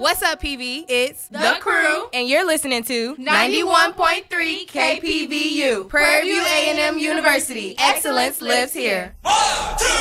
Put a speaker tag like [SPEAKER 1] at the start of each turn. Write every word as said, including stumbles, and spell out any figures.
[SPEAKER 1] What's up, P V? It's
[SPEAKER 2] The Crew.
[SPEAKER 1] And you're listening to
[SPEAKER 2] ninety-one point three K P V U, Prairie View A and M University. Excellence lives here.
[SPEAKER 3] One, two.